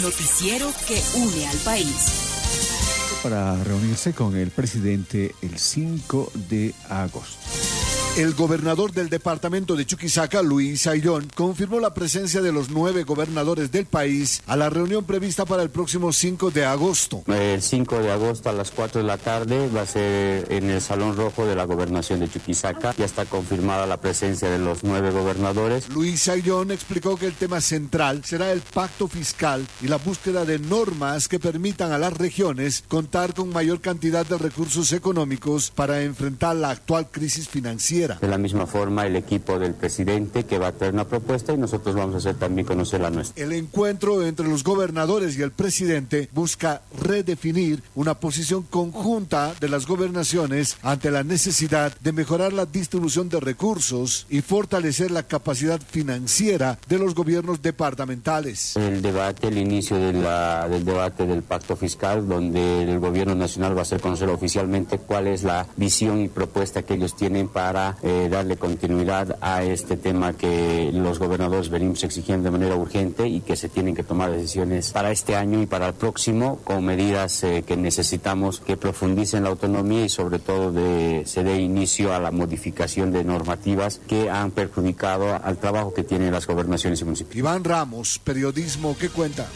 noticiero que une al país. Para reunirse con el presidente el 5 de agosto. El gobernador del departamento de Chuquisaca, Luis Ayllón, confirmó la presencia de los 9 gobernadores del país a la reunión prevista para el próximo 5 de agosto. El 5 de agosto a las 4 de la tarde va a ser en el Salón Rojo de la Gobernación de Chuquisaca. Ya está confirmada la presencia de los 9 gobernadores. Luis Ayllón explicó que el tema central será el pacto fiscal y la búsqueda de normas que permitan a las regiones contar con mayor cantidad de recursos económicos para enfrentar la actual crisis financiera. De la misma forma, el equipo del presidente que va a traer una propuesta y nosotros vamos a hacer también conocer la nuestra. El encuentro entre los gobernadores y el presidente busca redefinir una posición conjunta de las gobernaciones ante la necesidad de mejorar la distribución de recursos y fortalecer la capacidad financiera de los gobiernos departamentales. El debate, el inicio del debate del pacto fiscal, donde el gobierno nacional va a hacer conocer oficialmente cuál es la visión y propuesta que ellos tienen para darle continuidad a este tema que los gobernadores venimos exigiendo de manera urgente y que se tienen que tomar decisiones para este año y para el próximo con medidas que necesitamos que profundicen la autonomía y sobre todo se dé inicio a la modificación de normativas que han perjudicado al trabajo que tienen las gobernaciones y municipios. Iván Ramos, periodismo que cuenta.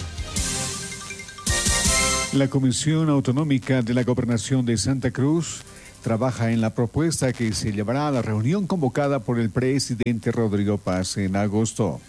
La Comisión Autonómica de la Gobernación de Santa Cruz trabaja en la propuesta que se llevará a la reunión convocada por el presidente Rodrigo Paz en agosto.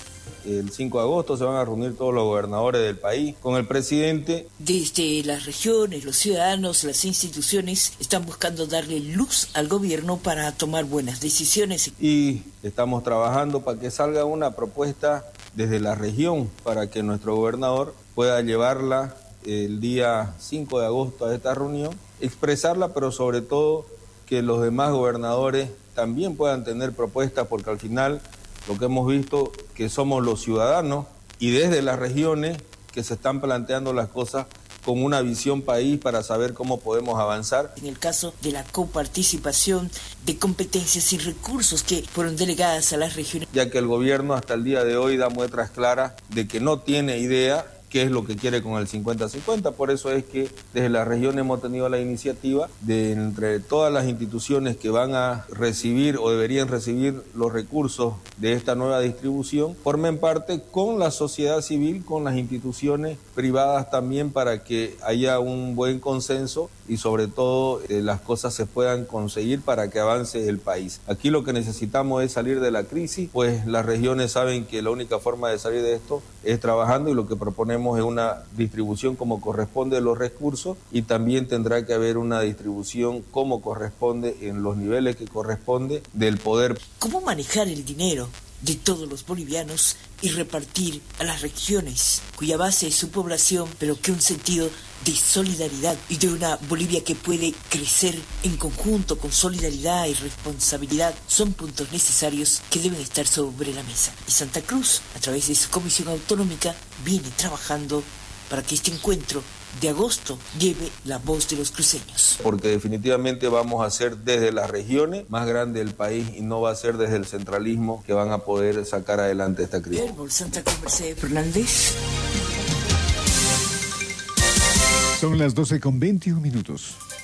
El 5 de agosto se van a reunir todos los gobernadores del país con el presidente. Desde las regiones, los ciudadanos, las instituciones están buscando darle luz al gobierno para tomar buenas decisiones. Y estamos trabajando para que salga una propuesta desde la región para que nuestro gobernador pueda llevarla el día 5 de agosto a esta reunión, expresarla, pero sobre todo que los demás gobernadores también puedan tener propuestas, porque al final lo que hemos visto que somos los ciudadanos y desde las regiones que se están planteando las cosas con una visión país para saber cómo podemos avanzar. En el caso de la coparticipación de competencias y recursos que fueron delegadas a las regiones. Ya que el gobierno hasta el día de hoy da muestras claras de que no tiene idea qué es lo que quiere con el 50-50, por eso es que desde la región hemos tenido la iniciativa de entre todas las instituciones que van a recibir o deberían recibir los recursos de esta nueva distribución, formen parte con la sociedad civil, con las instituciones privadas también para que haya un buen consenso y sobre todo las cosas se puedan conseguir para que avance el país. Aquí lo que necesitamos es salir de la crisis, pues las regiones saben que la única forma de salir de esto es trabajando y lo que proponemos es una distribución como corresponde de los recursos y también tendrá que haber una distribución como corresponde en los niveles que corresponde del poder. ¿Cómo manejar el dinero de todos los bolivianos y repartir a las regiones cuya base es su población, pero que un sentido de solidaridad y de una Bolivia que puede crecer en conjunto con solidaridad y responsabilidad son puntos necesarios que deben estar sobre la mesa? Y Santa Cruz, a través de su Comisión Autonómica, viene trabajando para que este encuentro de agosto lleve la voz de los cruceños. Porque definitivamente vamos a ser desde las regiones más grande del país y no va a ser desde el centralismo que van a poder sacar adelante esta crisis. Santa Cruz, Mercedes Fernández. Son las 12:21.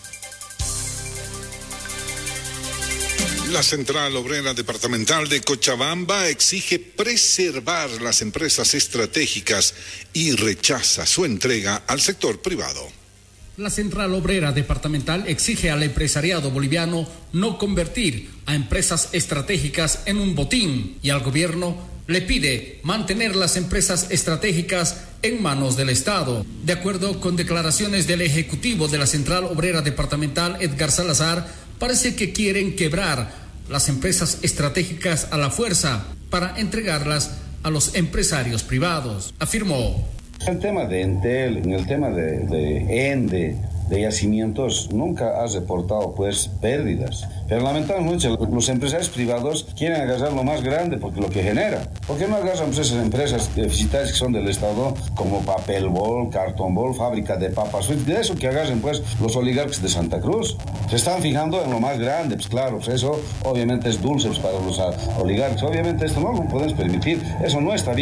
La Central Obrera Departamental de Cochabamba exige preservar las empresas estratégicas y rechaza su entrega al sector privado. La Central Obrera Departamental exige al empresariado boliviano no convertir a empresas estratégicas en un botín y al gobierno le pide mantener las empresas estratégicas en manos del Estado. De acuerdo con declaraciones del ejecutivo de la Central Obrera Departamental, Edgar Salazar, parece que quieren quebrar las empresas estratégicas a la fuerza para entregarlas a los empresarios privados, afirmó. En el tema de Entel, en el tema de ENDE, de yacimientos, nunca ha reportado pues pérdidas. Pero lamentablemente los empresarios privados quieren agarrar lo más grande porque lo que genera. ¿Por qué no agarran pues esas empresas deficitarias que son del Estado como Papel Bol, Cartón Bol, fábrica de papas? De eso que agarren pues los oligarcas de Santa Cruz. Se están fijando en lo más grande, pues claro, pues eso obviamente es dulce pues, para los oligarcas. Obviamente esto no lo podemos permitir, eso no está bien.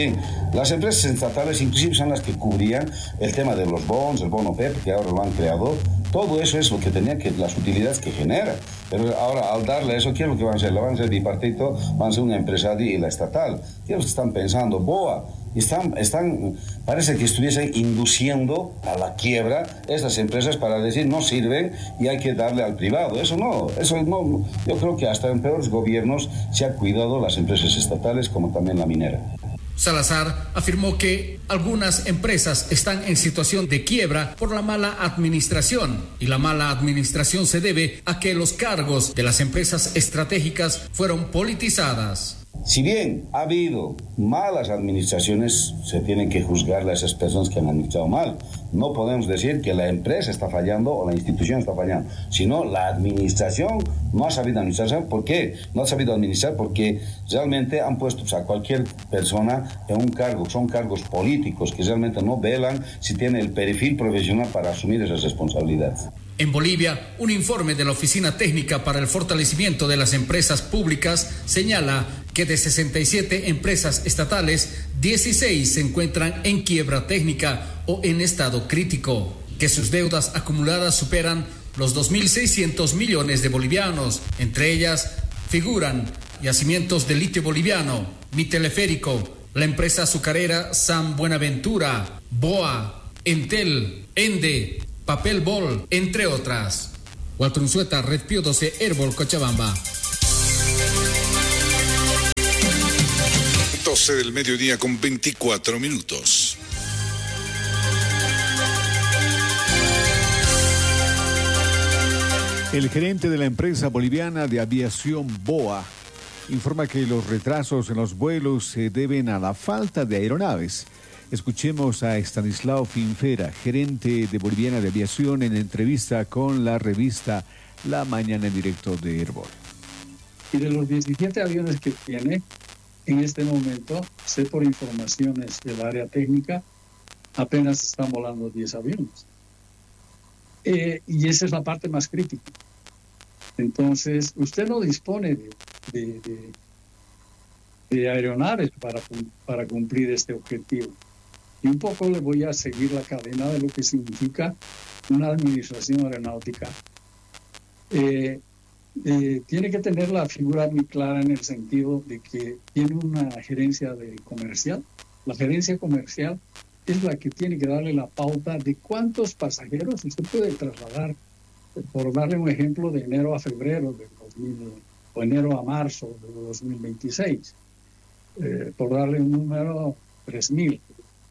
Las empresas estatales inclusive son las que cubrían el tema de los bonds, el bono PEP, que ahora lo han creado. Todo eso es lo que tenía que, las utilidades que genera. Pero ahora, al darle eso, ¿qué es lo que van a hacer? Lo van a hacer bipartito, van a ser una empresa y la estatal. ¿Qué es lo que están pensando? BOA. Parece que estuviesen induciendo a la quiebra estas empresas para decir no sirven y hay que darle al privado. Eso no. Yo creo que hasta en peores gobiernos se ha cuidado las empresas estatales como también la minera. Salazar afirmó que algunas empresas están en situación de quiebra por la mala administración, y la mala administración se debe a que los cargos de las empresas estratégicas fueron politizadas. Si bien ha habido malas administraciones, se tienen que juzgar a esas personas que han administrado mal. No podemos decir que la empresa está fallando o la institución está fallando, sino la administración no ha sabido administrar. ¿Por qué? No ha sabido administrar porque realmente han puesto a cualquier persona en un cargo. Son cargos políticos que realmente no velan si tiene el perfil profesional para asumir esas responsabilidades. En Bolivia, un informe de la Oficina Técnica para el Fortalecimiento de las Empresas Públicas señala que de 67 empresas estatales, 16 se encuentran en quiebra técnica o en estado crítico, que sus deudas acumuladas superan los 2.600 millones de bolivianos. Entre ellas figuran Yacimientos de Litio Boliviano, Mi Teleférico, la empresa azucarera San Buenaventura, BOA, Entel, Ende, Papel Bol, entre otras. Walter Unzueta, Red Pío 12, Herbol, Cochabamba. 12 del mediodía con 24 minutos. El gerente de la empresa boliviana de aviación BOA informa que los retrasos en los vuelos se deben a la falta de aeronaves. Escuchemos a Estanislao Finfera, gerente de Boliviana de Aviación, en entrevista con la revista La Mañana en directo de Herbol. Y de los 17 aviones que tiene, en este momento, sé por informaciones del área técnica, apenas están volando 10 aviones. Y esa es la parte más crítica. Entonces, usted no dispone de aeronaves para cumplir este objetivo. Y un poco le voy a seguir la cadena de lo que significa una administración aeronáutica. Tiene que tener la figura muy clara en el sentido de que tiene una gerencia comercial. La gerencia comercial es la que tiene que darle la pauta de cuántos pasajeros usted puede trasladar, por darle un ejemplo, de enero a febrero del 2000, o enero a marzo de 2026. Por darle un número, 3.000.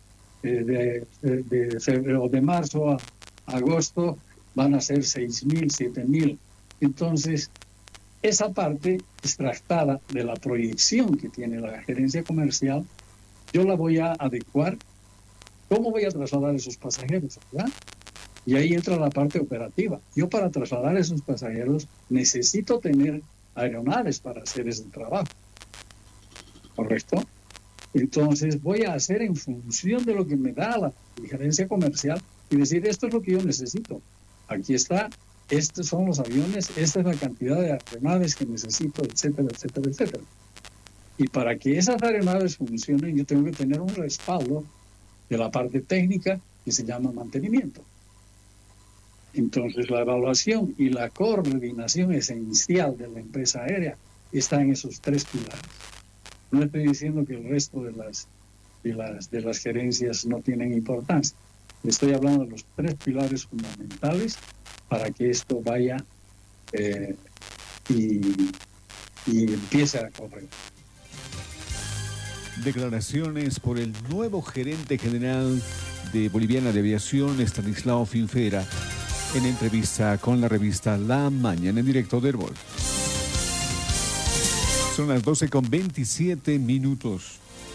De febrero, de marzo a agosto van a ser 6.000, 7.000. Entonces, esa parte extractada de la proyección que tiene la gerencia comercial, yo la voy a adecuar. ¿Cómo voy a trasladar esos pasajeros? ¿Verdad? Y ahí entra la parte operativa. Yo, para trasladar esos pasajeros, necesito tener aeronaves para hacer ese trabajo. ¿Correcto? Entonces voy a hacer en función de lo que me da la gerencia comercial y decir, esto es lo que yo necesito. Aquí está, estos son los aviones, esta es la cantidad de aeronaves que necesito, etcétera, etcétera, etcétera. Y para que esas aeronaves funcionen, yo tengo que tener un respaldo de la parte técnica que se llama mantenimiento. Entonces la evaluación y la coordinación esencial de la empresa aérea está en esos 3 pilares. No estoy diciendo que el resto de las gerencias no tienen importancia. Estoy hablando de los 3 pilares fundamentales para que esto vaya y empiece a correr. Declaraciones por el nuevo gerente general de Boliviana de Aviación, Estanislao Finfera, en entrevista con la revista La Mañana en directo de Herbol. Son las 12 con 27 minutos.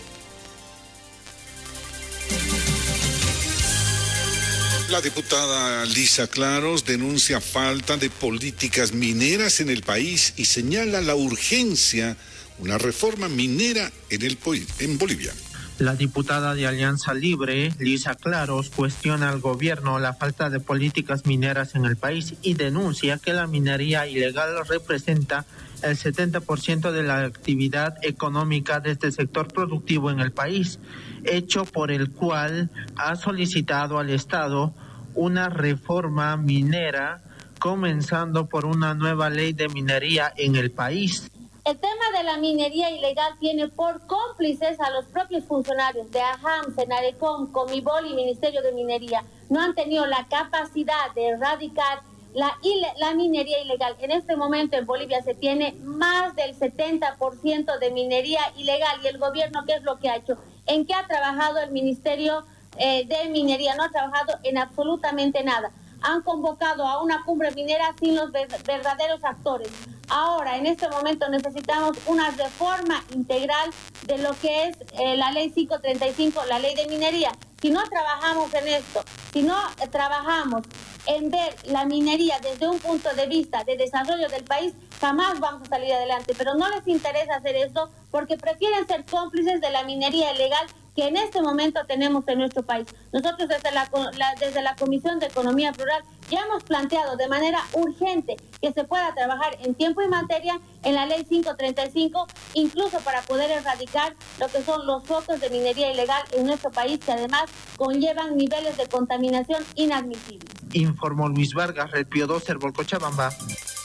La diputada Lisa Claros denuncia falta de políticas mineras en el país y señala la urgencia una reforma minera en Bolivia. La diputada de Alianza Libre, Lisa Claros, cuestiona al gobierno la falta de políticas mineras en el país y denuncia que la minería ilegal representa el 70% de la actividad económica de este sector productivo en el país, hecho por el cual ha solicitado al Estado una reforma minera, comenzando por una nueva ley de minería en el país. El tema de la minería ilegal tiene por cómplices a los propios funcionarios de AHAM, Senarecom, Comibol y Ministerio de Minería. No han tenido la capacidad de erradicar la minería ilegal. En este momento en Bolivia se tiene más del 70% de minería ilegal. ¿Y el gobierno qué es lo que ha hecho? ¿En qué ha trabajado el Ministerio de Minería? No ha trabajado en absolutamente nada. Han convocado a una cumbre minera sin los verdaderos actores. Ahora, en este momento necesitamos una reforma integral de lo que es la ley 535, la ley de minería. Si no trabajamos en esto, si no trabajamos en ver la minería desde un punto de vista de desarrollo del país, jamás vamos a salir adelante. Pero no les interesa hacer esto porque prefieren ser cómplices de la minería ilegal que en este momento tenemos en nuestro país. Nosotros desde la Comisión de Economía Rural ya hemos planteado de manera urgente que se pueda trabajar en tiempo y materia en la ley 535, incluso para poder erradicar lo que son los focos de minería ilegal en nuestro país, que además conllevan niveles de contaminación inadmisibles. Informó Luis Vargas, Red Pío 2, Cochabamba.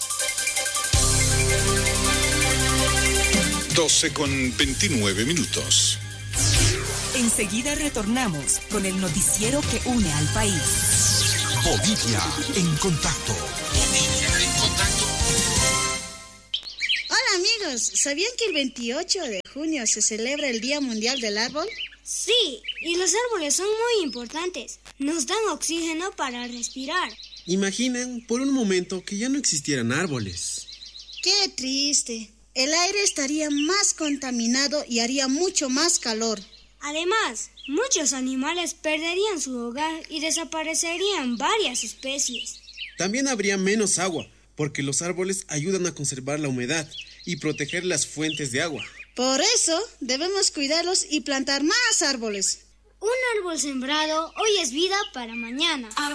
12:29. Enseguida retornamos con el noticiero que une al país. Bolivia en contacto. Hola amigos, ¿sabían que el 28 de junio se celebra el Día Mundial del Árbol? Sí, y los árboles son muy importantes. Nos dan oxígeno para respirar. Imaginen por un momento que ya no existieran árboles. ¡Qué triste! El aire estaría más contaminado y haría mucho más calor. Además, muchos animales perderían su hogar y desaparecerían varias especies. También habría menos agua, porque los árboles ayudan a conservar la humedad y proteger las fuentes de agua. Por eso, debemos cuidarlos y plantar más árboles. Un árbol sembrado hoy es vida para mañana.